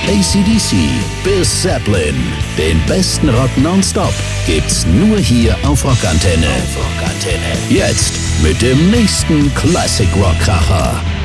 AC/DC bis Zeppelin. Den besten Rock nonstop gibt's nur hier auf Rockantenne. Jetzt mit dem nächsten Classic Rock Kracher.